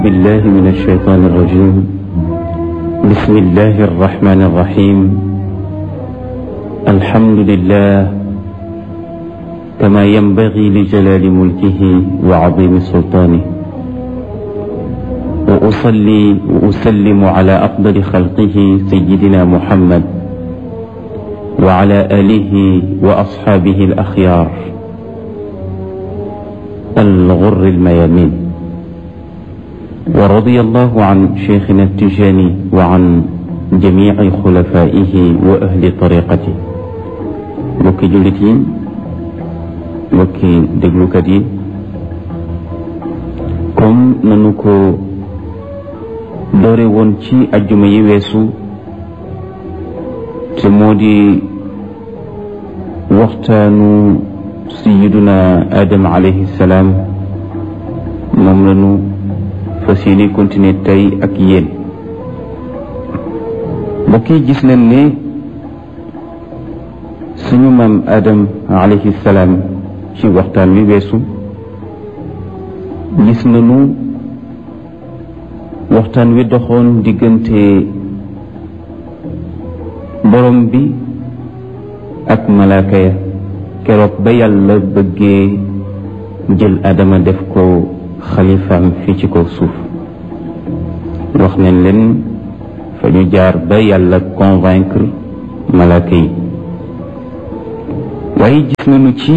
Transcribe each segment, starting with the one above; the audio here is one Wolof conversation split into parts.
بالله من الشيطان الرجيم. بسم الله الرحمن الرحيم. الحمد لله كما ينبغي لجلال ملكه وعظيم سلطانه، وأصلي وأسلم على أفضل خلقه سيدنا محمد وعلى آله وأصحابه الأخيار الغر الميامين. ورضي الله عن شيخنا التجاني وعن جميع خلفائه وأهل طريقته. mbokki jullit yi, mbokki déglukat yi, comme nanu ko doore woon ci ajjuma yi weesu, te moo di waxtaanu sayyiduna Adam alayhi salaam, moom lanu fas yéene continuer tey ak yéen. mbokk yi, gis nañ ne suñu maam Adam alayhi salaam ci waxtaan wi weesu gis nañu waxtaan wi doxoon diggante borom bi ak malaaka ya keroog ba yàlla bëggee jël Adama def ko xalifaam fii ci kaw suuf. wax nañ leen fa ñu jaar ba yàlla convaincre malaaka yi. waaye gis nañu ci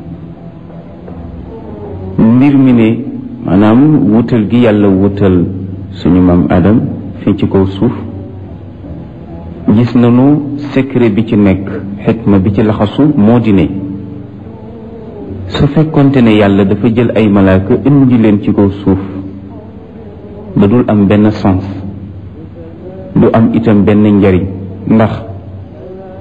mbir mi ne maanaam wutal gi yàlla wutal suñu maam Adam fii ci kaw suuf, gis nañu secret bi ci nekk, xikma bi ci laxasu moo di ne su fekkonte ne yàlla dafa jël ay malaaka indi leen ci kaw suuf ba dul am benn sens, du am itam benn njariñ, ndax